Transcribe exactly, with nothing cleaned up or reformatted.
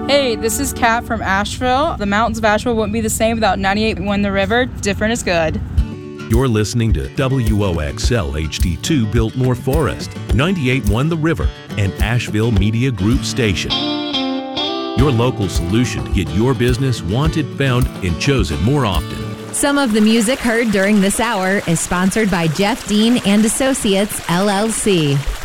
Hey, this is Kat from Asheville. The mountains of Asheville wouldn't be the same without ninety-eight point one The River. Different is good. You're listening to W O X L H D two Biltmore Forest, ninety-eight point one The River, and Asheville Media Group station. Your local solution to get your business wanted, found, and chosen more often. Some of the music heard during this hour is sponsored by Jeff Dean and Associates, L L C.